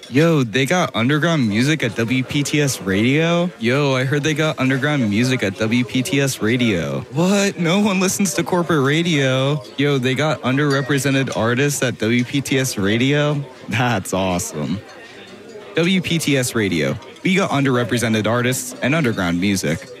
Yo, they got underground music at WPTS Radio? Yo, I heard they got underground music at WPTS Radio. What? No one listens to corporate radio. Yo, they got underrepresented artists at WPTS Radio? That's awesome. WPTS Radio. We got underrepresented artists and underground music.